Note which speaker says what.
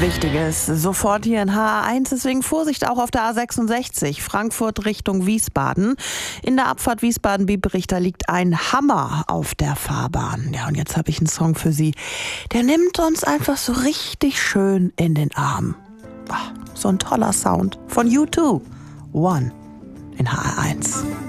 Speaker 1: Wichtiges sofort hier in HR1, deswegen Vorsicht auch auf der A66, Frankfurt Richtung Wiesbaden. In der Abfahrt Wiesbaden-Biebrich, da liegt ein Hammer auf der Fahrbahn. Ja, und jetzt habe ich einen Song für Sie, der nimmt uns einfach so richtig schön in den Arm. So ein toller Sound von U2, One in HR1.